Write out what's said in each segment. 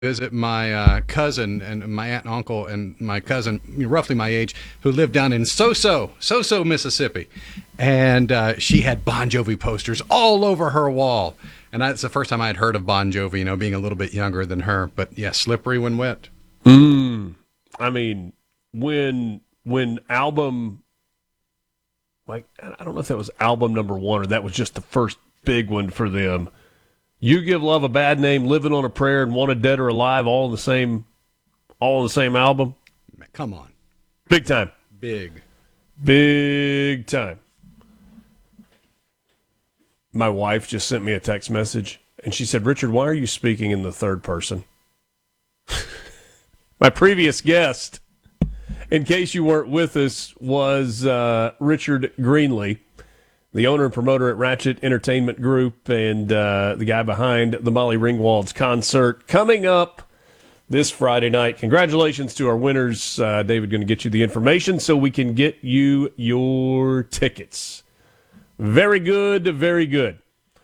visit my cousin and my aunt and uncle and my cousin, roughly my age, who lived down in Soso, Mississippi. And she had Bon Jovi posters all over her wall. And that's the first time I had heard of Bon Jovi, being a little bit younger than her. But yeah, slippery when wet. I mean, when album, like, I don't know if that was album number one or that was just the first big one for them. You Give Love a Bad Name, Living on a Prayer, and Wanted Dead or Alive, all in the same album. Come on. Big time. Big time. My wife just sent me a text message, and she said, "Richard, why are you speaking in the third person?" My previous guest, in case you weren't with us, was Richard Greenlee, the owner and promoter at Ratchet Entertainment Group, and the guy behind the Molly Ringwald's concert coming up this Friday night. Congratulations to our winners. David going to get you the information so we can get you your tickets. Very good, very good.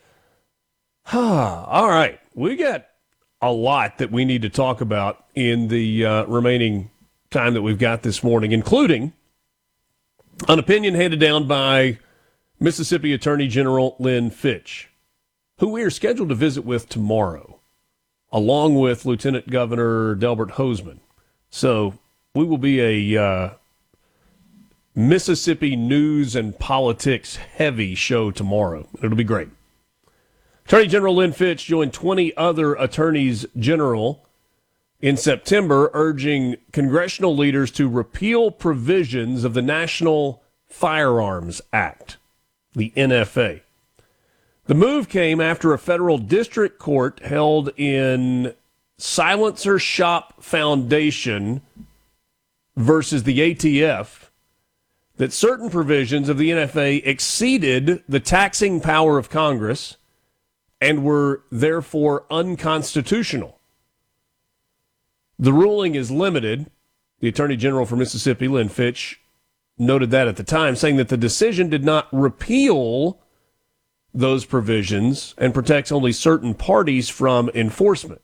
All right, we got a lot that we need to talk about in the remaining time that we've got this morning, including an opinion handed down by Mississippi Attorney General Lynn Fitch, who we are scheduled to visit with tomorrow, along with Lieutenant Governor Delbert Hosemann. So we will be a Mississippi news and politics heavy show tomorrow. It'll be great. Attorney General Lynn Fitch joined 20 other attorneys general in September, urging congressional leaders to repeal provisions of the National Firearms Act, the NFA. The move came after a federal district court held in Silencer Shop Foundation versus the ATF that certain provisions of the NFA exceeded the taxing power of Congress and were therefore unconstitutional. The ruling is limited. The Attorney General for Mississippi, Lynn Fitch, noted that at the time, saying that the decision did not repeal those provisions and protects only certain parties from enforcement.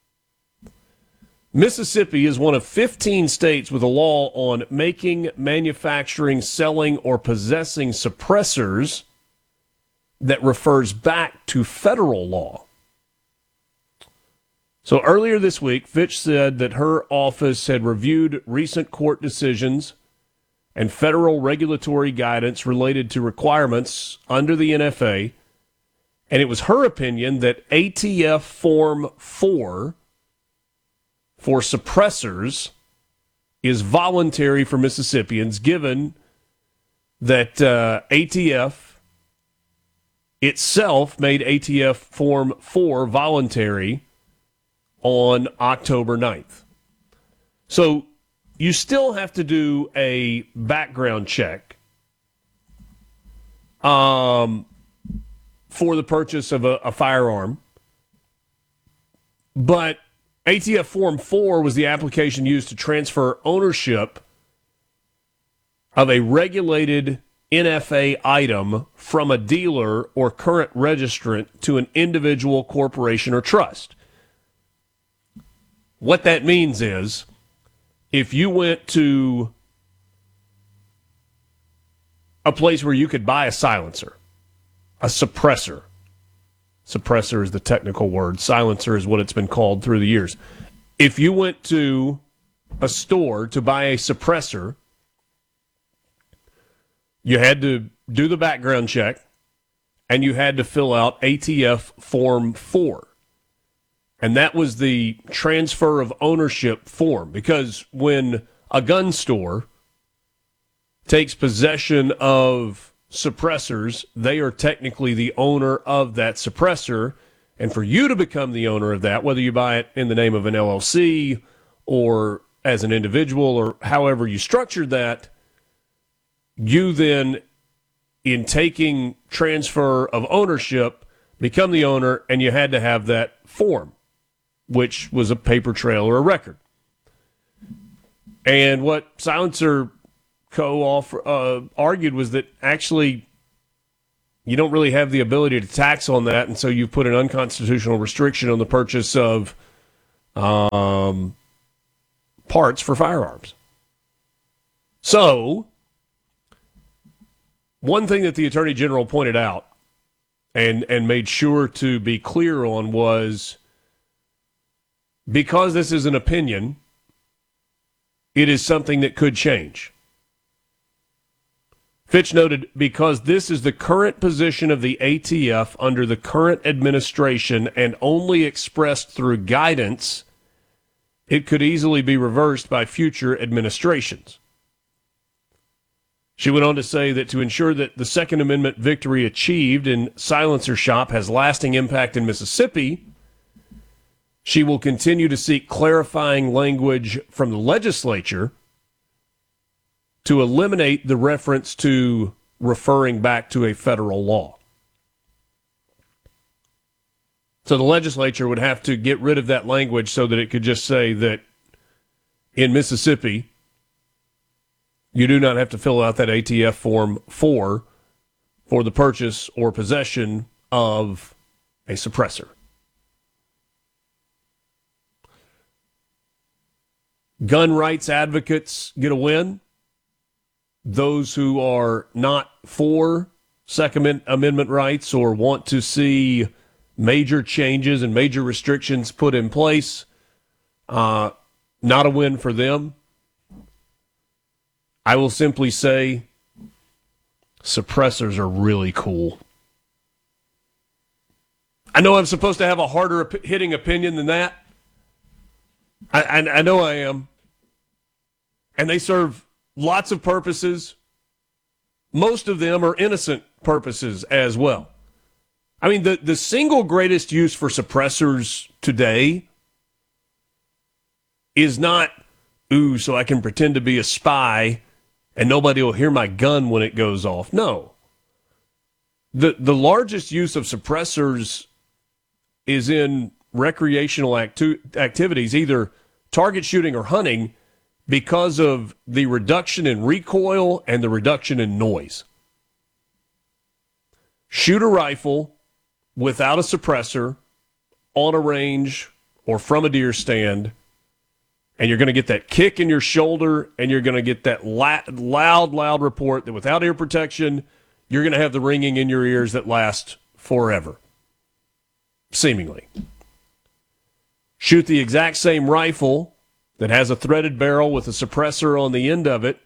Mississippi is one of 15 states with a law on making, manufacturing, selling, or possessing suppressors that refers back to federal law. So earlier this week, Fitch said that her office had reviewed recent court decisions and federal regulatory guidance related to requirements under the NFA, and it was her opinion that ATF Form 4 for suppressors is voluntary for Mississippians, given that ATF itself made ATF Form 4 voluntary on October 9th. So you still have to do a background check for the purchase of a firearm, but ATF Form 4 was the application used to transfer ownership of a regulated NFA item from a dealer or current registrant to an individual, corporation, or trust. What that means is, if you went to a place where you could buy a silencer, a suppressor is the technical word, silencer is what it's been called through the years. If you went to a store to buy a suppressor, you had to do the background check, and you had to fill out ATF Form 4. And that was the transfer of ownership form, because when a gun store takes possession of suppressors, they are technically the owner of that suppressor. And for you to become the owner of that, whether you buy it in the name of an LLC or as an individual or however you structured that, you then, in taking transfer of ownership, become the owner, and you had to have that form, which was a paper trail or a record. And what Silencer Co. argued was that actually you don't really have the ability to tax on that, and so you've put an unconstitutional restriction on the purchase of parts for firearms. So, one thing that the Attorney General pointed out and made sure to be clear on was, because this is an opinion, it is something that could change. Fitch noted, because this is the current position of the ATF under the current administration and only expressed through guidance, it could easily be reversed by future administrations. She went on to say that to ensure that the Second Amendment victory achieved in silencer shop has lasting impact in Mississippi, she will continue to seek clarifying language from the legislature to eliminate the reference to referring back to a federal law. So the legislature would have to get rid of that language so that it could just say that in Mississippi, you do not have to fill out that ATF form for the purchase or possession of a suppressor. Gun rights advocates get a win. Those who are not for Second Amendment rights or want to see major changes and major restrictions put in place, not a win for them. I will simply say suppressors are really cool. I know I'm supposed to have a harder hitting opinion than that. I know I am. And they serve lots of purposes. Most of them are innocent purposes as well. I mean, the single greatest use for suppressors today is not, so I can pretend to be a spy and nobody will hear my gun when it goes off. No. The largest use of suppressors is in recreational activities, either target shooting or hunting, because of the reduction in recoil and the reduction in noise. Shoot a rifle without a suppressor on a range or from a deer stand, and you're going to get that kick in your shoulder, and you're going to get that loud report that without ear protection, you're going to have the ringing in your ears that lasts forever, seemingly. Shoot the exact same rifle that has a threaded barrel with a suppressor on the end of it.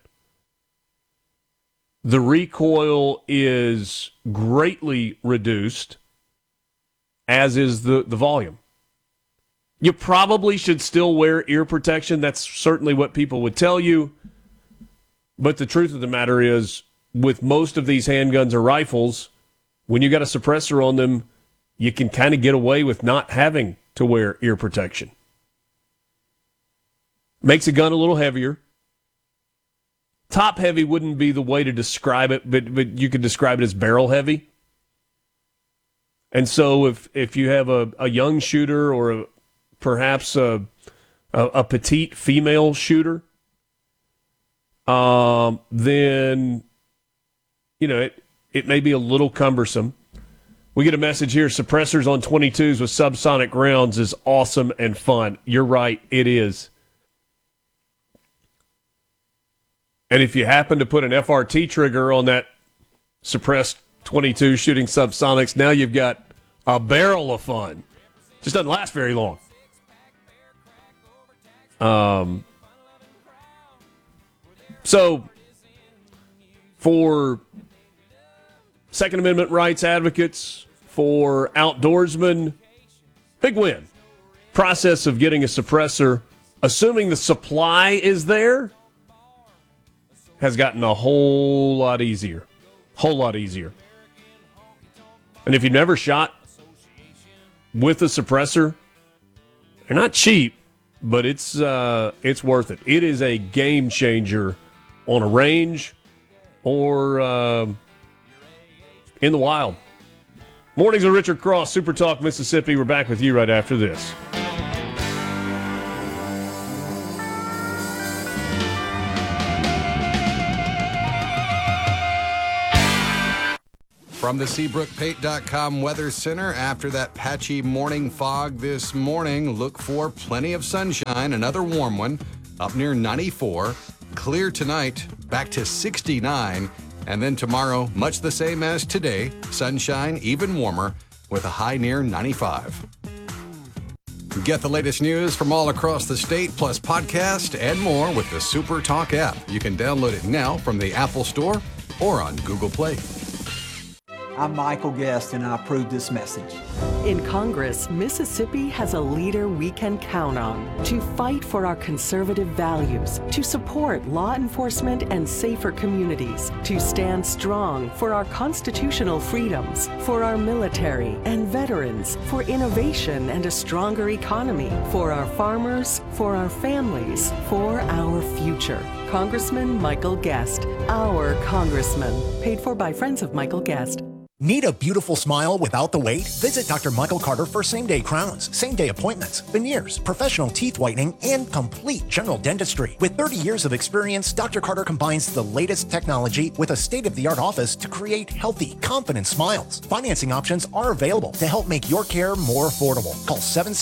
The recoil is greatly reduced, as is the volume. You probably should still wear ear protection. That's certainly what people would tell you. But the truth of the matter is, with most of these handguns or rifles, when you got a suppressor on them, you can kind of get away with not having to wear ear protection. Makes a gun a little heavier. Top heavy wouldn't be the way to describe it, but you could describe it as barrel heavy. And so if you have a young shooter or perhaps a petite female shooter, then, it may be a little cumbersome. We get a message here, suppressors on 22s with subsonic rounds is awesome and fun. You're right, it is. And if you happen to put an FRT trigger on that suppressed 22 shooting subsonics, now you've got a barrel of fun. Just doesn't last very long. So, for Second Amendment rights advocates, for outdoorsmen, big win. Process of getting a suppressor, assuming the supply is there, has gotten a whole lot easier. Whole lot easier. And if you've never shot with a suppressor, they're not cheap, but it's worth it. It is a game changer on a range or in the wild. Mornings with Richard Cross, Super Talk Mississippi. We're back with you right after this. From the SeabrookPate.com Weather Center, after that patchy morning fog this morning, look for plenty of sunshine, another warm one, up near 94. Clear tonight, back to 69. And then tomorrow, much the same as today, sunshine, even warmer, with a high near 95. Get the latest news from all across the state, plus podcast and more with the Super Talk app. You can download it now from the Apple Store or on Google Play. I'm Michael Guest, and I approve this message. In Congress, Mississippi has a leader we can count on to fight for our conservative values, to support law enforcement and safer communities, to stand strong for our constitutional freedoms, for our military and veterans, for innovation and a stronger economy, for our farmers, for our families, for our future. Congressman Michael Guest, our congressman, paid for by Friends of Michael Guest. Need a beautiful smile without the wait? Visit Dr. Michael Carter for same-day crowns, same-day appointments, veneers, professional teeth whitening, and complete general dentistry. With 30 years of experience, Dr. Carter combines the latest technology with a state-of-the-art office to create healthy, confident smiles. Financing options are available to help make your care more affordable. Call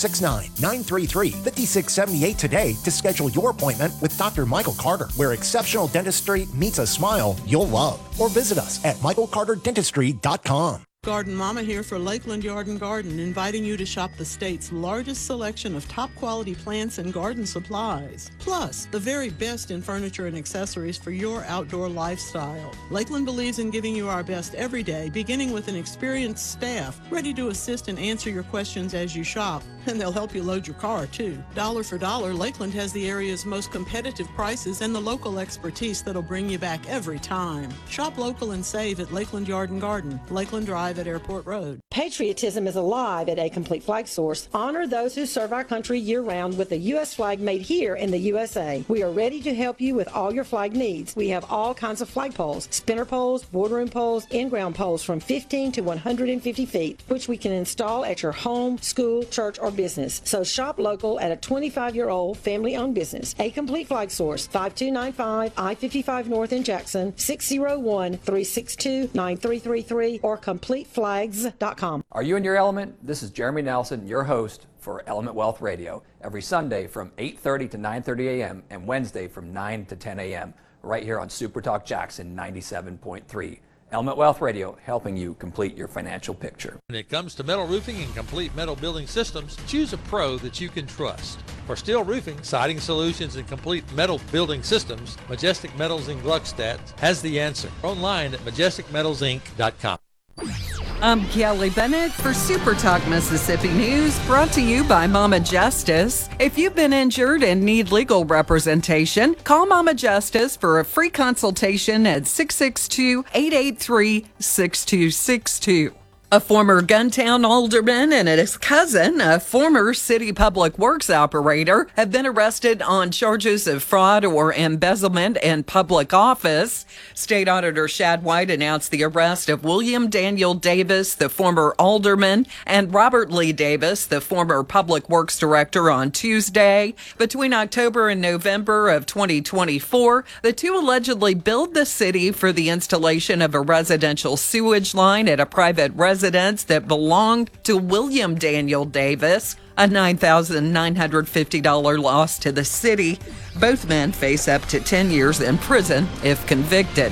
769-933-5678 today to schedule your appointment with Dr. Michael Carter, where exceptional dentistry meets a smile you'll love. Or visit us at michaelcarterdentistry.com. Garden Mama here for Lakeland Yard and Garden, inviting you to shop the state's largest selection of top quality plants and garden supplies. Plus, the very best in furniture and accessories for your outdoor lifestyle. Lakeland believes in giving you our best every day, beginning with an experienced staff ready to assist and answer your questions as you shop. And they'll help you load your car, too. Dollar for dollar, Lakeland has the area's most competitive prices and the local expertise that'll bring you back every time. Shop local and save at Lakeland Yard and Garden, Lakeland Drive at Airport Road. Patriotism is alive at A Complete Flag Source. Honor those who serve our country year-round with a U.S. flag made here in the USA. We are ready to help you with all your flag needs. We have all kinds of flag poles, spinner poles, boardroom poles, in-ground poles from 15 to 150 feet, which we can install at your home, school, church, or business. So shop local at a 25-year-old family-owned business. A Complete Flag Source, 5295 I-55 North in Jackson, 601-362-9333, or CompleteFlags.com. Are you in your element? This is Jeremy Nelson, your host for Element Wealth Radio, every Sunday from 8:30 to 9:30 a.m. and Wednesday from 9 to 10 a.m. right here on Super Talk Jackson 97.3. Element Wealth Radio, helping you complete your financial picture. When it comes to metal roofing and complete metal building systems, choose a pro that you can trust. For steel roofing, siding solutions, and complete metal building systems, Majestic Metals in Gluckstadt has the answer. Online at majesticmetalsinc.com. I'm Kelly Bennett for Super Talk Mississippi News, brought to you by Mama Justice. If you've been injured and need legal representation, call Mama Justice for a free consultation at 662-883-6262. A former Guntown alderman and his cousin, a former city public works operator, have been arrested on charges of fraud or embezzlement in public office. State Auditor Shad White announced the arrest of William Daniel Davis, the former alderman, and Robert Lee Davis, the former public works director, on Tuesday. Between October and November of 2024, the two allegedly billed the city for the installation of a residential sewage line at a private residence that belonged to William Daniel Davis, a $9,950 loss to the city. Both men face up to 10 years in prison if convicted.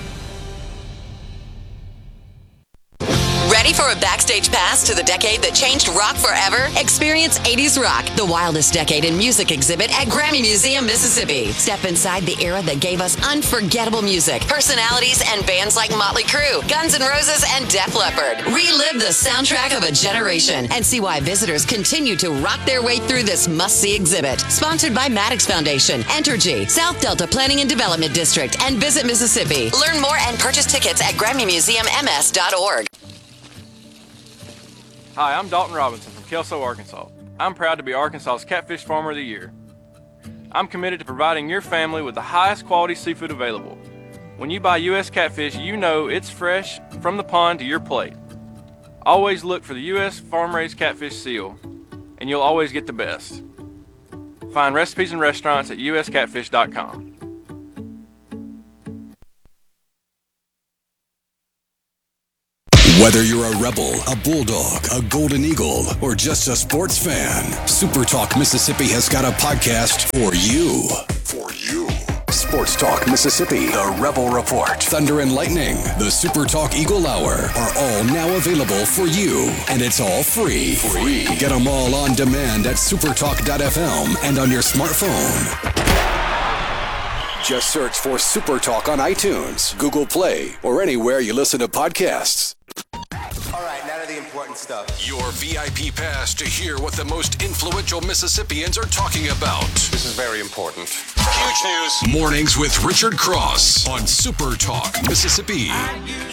Ready for a backstage pass to the decade that changed rock forever? Experience 80s Rock, the wildest decade in music exhibit at Grammy Museum, Mississippi. Step inside the era that gave us unforgettable music, personalities, and bands like Motley Crue, Guns N' Roses, and Def Leppard. Relive the soundtrack of a generation and see why visitors continue to rock their way through this must-see exhibit. Sponsored by Maddox Foundation, Entergy, South Delta Planning and Development District, and Visit Mississippi. Learn more and purchase tickets at GrammyMuseumMS.org. Hi, I'm Dalton Robinson from Kelso, Arkansas. I'm proud to be Arkansas's Catfish Farmer of the Year. I'm committed to providing your family with the highest quality seafood available. When you buy U.S. catfish, you know it's fresh from the pond to your plate. Always look for the U.S. farm-raised catfish seal, and you'll always get the best. Find recipes and restaurants at uscatfish.com. Whether you're a Rebel, a Bulldog, a Golden Eagle, or just a sports fan, Super Talk Mississippi has got a podcast for you. Sports Talk Mississippi, the Rebel Report, Thunder and Lightning, the Super Talk Eagle Hour are all now available for you, and it's all free. Get them all on demand at supertalk.fm and on your smartphone. Just search for Super Talk on iTunes, Google Play, or anywhere you listen to podcasts. All right, now to the important stuff. Your VIP pass to hear what the most influential Mississippians are talking about. This is very important. Huge news. Mornings with Richard Cross on Super Talk Mississippi.